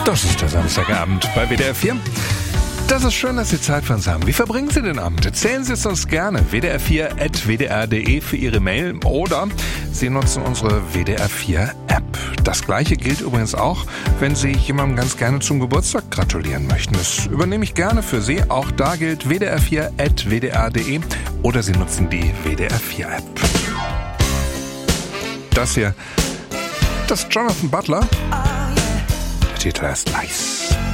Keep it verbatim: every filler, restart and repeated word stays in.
Das ist der Samstagabend bei W D R vier. Das ist schön, dass Sie Zeit für uns haben. Wie verbringen Sie den Abend? Erzählen Sie es uns gerne. w d r vier at w d r punkt d e für Ihre Mail oder Sie nutzen unsere W D R vier App. Das Gleiche gilt übrigens auch, wenn Sie jemandem ganz gerne zum Geburtstag gratulieren möchten. Das übernehme ich gerne für Sie. Auch da gilt w d r vier at w d r punkt d e oder Sie nutzen die W D R vier App. Das hier, das ist Jonathan Butler. Der Titel heißt Ice.